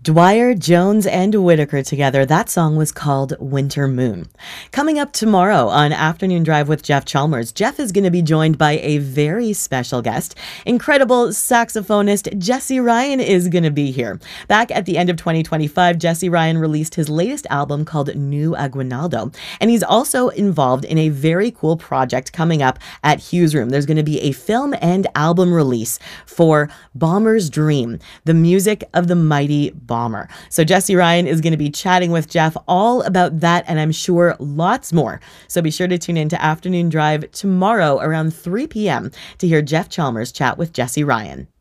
Dwyer, Jones, and Whitaker together. That song was called Winter Moon. Coming up tomorrow on Afternoon Drive with Jeff Chalmers, Jeff is going to be joined by a very special guest. Incredible saxophonist Jesse Ryan is going to be here. Back at the end of 2025, Jesse Ryan released his latest album called New Aguinaldo, and he's also involved in a very cool project coming up at Hughes Room. There's going to be a film and album release for Bomber's Dream, the music of the mighty Bomber. So Jesse Ryan is going to be chatting with Jeff all about that, and I'm sure lots more. So be sure to tune in to Afternoon Drive tomorrow around 3 p.m. to hear Jeff Chalmers chat with Jesse Ryan.